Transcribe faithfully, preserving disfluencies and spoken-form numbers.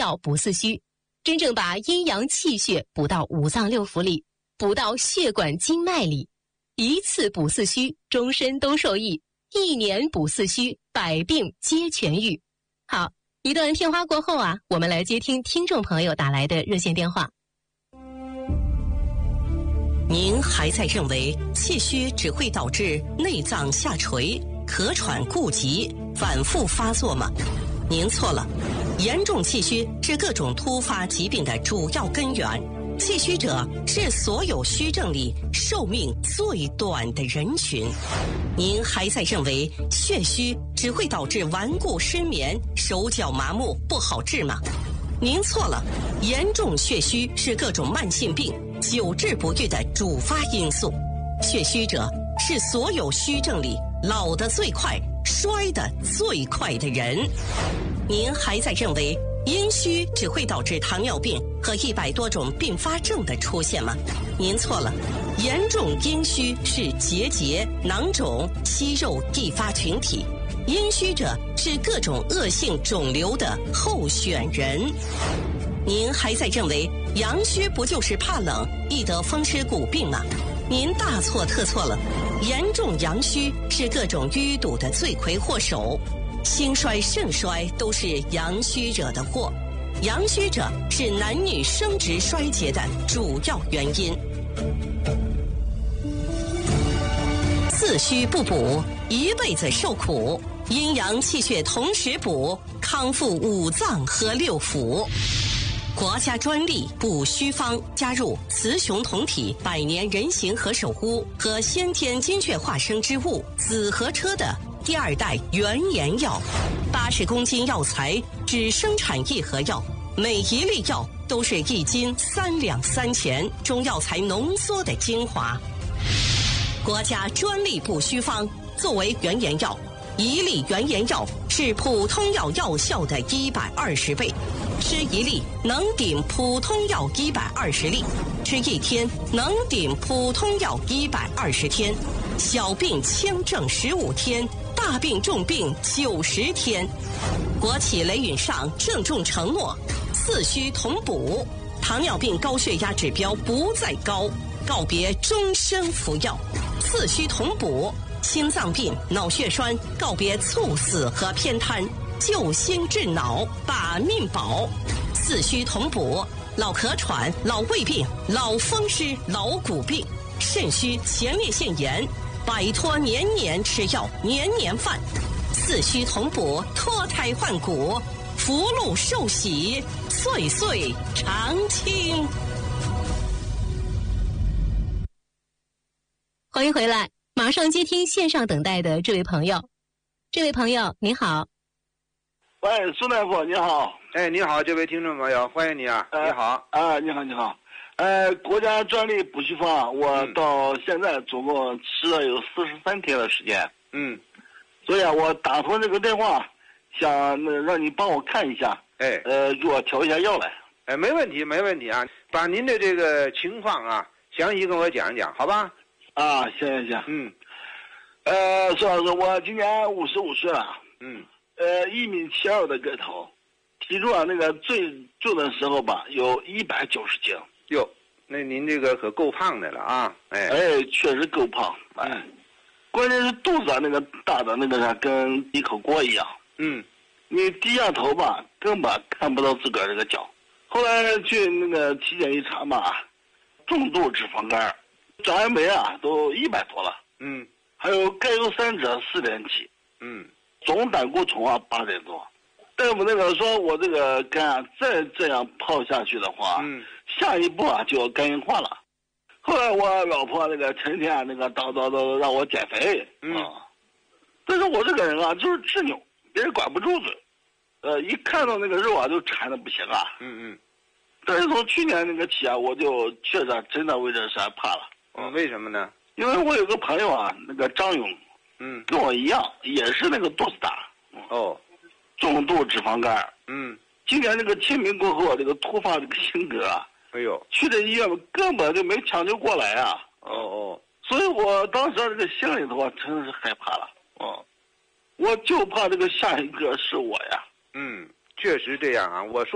药补四虚，真正把阴阳气血补到五脏六腑里，补到血管经脉里，一次补四虚，终身都受益；一年补四虚，百病皆痊愈。好，一段片花过后啊，我们来接听听众朋友打来的热线电话。 您还在认为气虚只会导致内脏下垂、咳喘固急、反复发作吗？您错了，严重气虚是各种突发疾病的主要根源。气虚者是所有虚症里寿命最短的人群。您还在认为血虚只会导致顽固失眠、手脚麻木不好治吗？您错了，严重血虚是各种慢性病久治不愈的主发因素。血虚者是所有虚症里老得最快、衰得最快的人。您还在认为阴虚只会导致糖尿病和一百多种并发症的出现吗？您错了，严重阴虚是结节、囊肿、息肉易发群体。阴虚者是各种恶性肿瘤的候选人。您还在认为阳虚不就是怕冷、易得风湿骨病吗？您大错特错了，严重阳虚是各种淤堵的罪魁祸首。心衰肾衰都是阳虚惹的祸，阳虚者是男女生殖衰竭的主要原因。四虚不补，一辈子受苦。阴阳气血同时补，康复五脏和六腑。国家专利补虚方加入雌雄同体百年人形和首乌和先天精确化生之物紫河车的第二代原研药，八十公斤药材只生产一盒药，每一粒药都是一斤三两三钱，中药材浓缩的精华。国家专利补虚方作为原研药，一粒原研药是普通药药效的一百二十倍，吃一粒能顶普通药一百二十粒，吃一天能顶普通药一百二十天，小病轻症十五天，大病重病九十天。国企雷允上郑重承诺，四虚同补，糖尿病高血压指标不再高，告别终身服药。四虚同补，心脏病、脑血栓告别猝死和偏瘫，救心治脑，把命保。四虚同补，老咳喘、老胃病、老风湿、老骨病、肾虚、前列腺炎，摆脱年年吃药、年年犯。四虚同补，脱胎换骨，福禄寿喜，岁岁常青。 欢迎回来，马上接听线上等待的这位朋友。这位朋友您好。 喂，苏大夫你好。 哎，你好，这位听众朋友，欢迎你啊！ 呃、 你好啊，你好你好。呃，国家专利补虚方，我到现在总共吃了有四十三天的时间。 嗯， 所以啊，我打通这个电话，想那让你帮我看一下， 哎， 呃，给我调一下药来。 哎，没问题，没问题啊，把您的这个情况啊，详细跟我讲一讲，好吧？ 啊，行行行。 嗯， 呃，苏老师，我今年五十五岁了。 嗯。 呃，一米七二的个头，体重啊，那个最重的时候吧，有一百九十斤。 哟，那您这个可够胖的了啊！哎， 哎，确实够胖。哎，嗯、关键是肚子啊，那个大的那个啥，跟一口锅一样。 嗯， 你低下头吧，根本看不到自个儿这个脚。后来去那个体检一查吧，重度脂肪肝，张癌酶啊都一百多了。 嗯，还有钙优三酯四点几。 嗯。 总胆固醇啊八点多，大夫那个说我这个肝啊再这样泡下去的话， 嗯， 下一步啊就要肝硬化了。后来我老婆那个成天那个叨叨叨让我减肥， 嗯， 啊，但是我这个人啊就是执拗，别人管不住嘴，呃，一看到那个肉啊就馋的不行啊。 嗯嗯。 但是从去年那个起啊，我就确实真的为这事怕了。 嗯，为什么呢？ 因为我有个朋友啊，那个张勇。 嗯， 跟我一样，也是那个肚子大， 哦， 重度脂肪肝。 嗯， 今年这个清明过后，这个突发这个性格啊， 哎呦， 去这医院根本就没抢救过来啊。 哦哦， 所以我当时这个心里头啊，真的是害怕了。哦，我就怕这个下一个是我呀。 嗯，确实这样啊，我说。